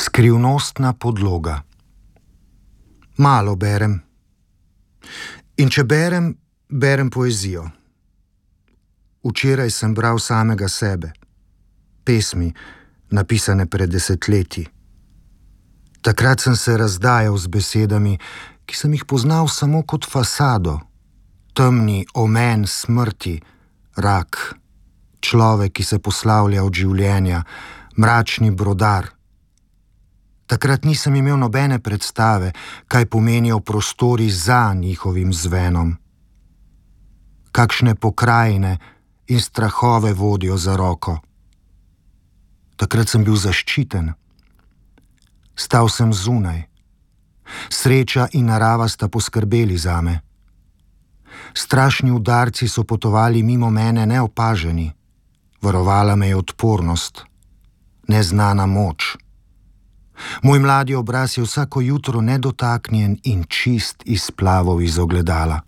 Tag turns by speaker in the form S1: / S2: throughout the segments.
S1: Skrivnostna podloga. Malo berem. In če berem, berem poezijo. Včeraj sem bral samega sebe, pesmi, napisane pred desetletji. Takrat sem se razdajal z besedami, ki sem jih poznal samo kot fasado. Temni omen smrti, rak, človek, ki se poslavlja od življenja, mračni brodar. Takrat nisem imel nobene predstave, kaj pomenijo prostori za njihovim zvenom. Kakšne pokrajine in strahove vodijo za roko. Takrat sem bil zaščiten. Stal sem zunaj. Sreča in narava sta poskrbeli zame. Strašni udarci so potovali mimo mene neopaženi. Varovala me je odpornost, neznana moč. Moj mladi obraz je vsako jutro nedotaknjen in čist iz splavov iz ogledala.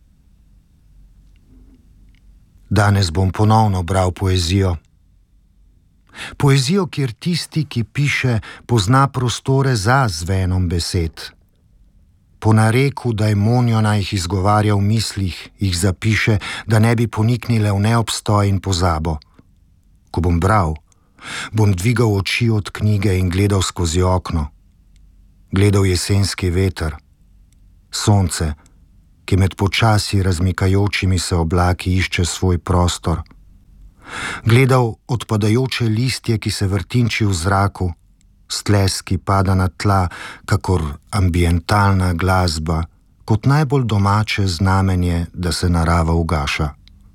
S1: Danes bom ponovno bral poezijo. Poezijo, kjer tisti, ki piše, pozna prostore za zvenom besed. Po nareku, da Daimoniona jih izgovarja v mislih, jih zapiše, da ne bi poniknile v neobstoj in pozabo. Ko bom bral, bom dvigal oči od knjige in gledal skozi okno. Gledal jesenski veter, sonce, ki med počasi razmikajočimi se oblaki išče svoj prostor. Gledal odpadajoče listje, ki se vrtinči v zraku, stles, ki pada na tla, kakor ambientalna glasba, kot najbolj domače znamenje, da se narava ugaša.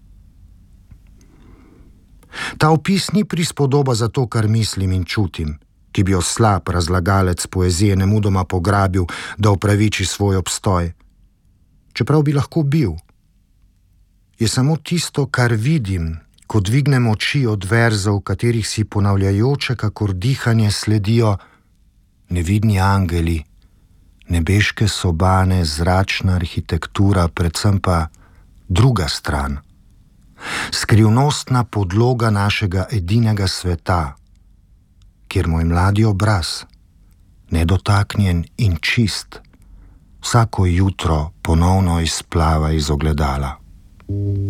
S1: Ta opis ni prispodoba za to, kar mislim in čutim, ki bi jo slab razlagalec poezije nemudoma pograbil, da opraviči svoj obstoj. Čeprav bi lahko bil. Je samo tisto, kar vidim, ko dvignem oči od verzov, katerih si ponavljajoče, kakor dihanje sledijo nevidni angeli, nebeške sobane, zračna arhitektura, predvsem pa druga stran. Skrivnostna podloga našega edinega sveta, kjer moj mladi obraz, nedotaknjen in čist, vsako jutro ponovno izplava iz ogledala.